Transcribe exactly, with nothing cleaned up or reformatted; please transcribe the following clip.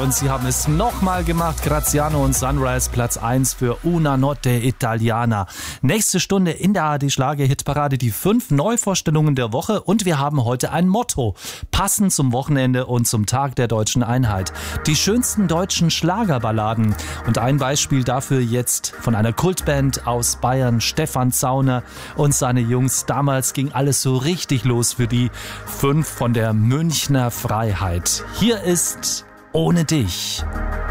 und sie haben es nochmal gemacht. Graziano und Sunrise, Platz eins für Una Notte Italiana. Nächste Stunde in der A R D-Schlager-Hitparade die fünf Neuvorstellungen der Woche und wir haben heute ein Motto, passend zum Wochenende und zum Tag der deutschen Einheit. Die schönsten deutschen Schlagerballaden. Und ein Beispiel dafür jetzt von einer Kultband aus Bayern, Stefan Zauner und seine Jungs. Damals ging alles so richtig los für die fünf von der Münchner Freiheit. Hier ist Ohne dich.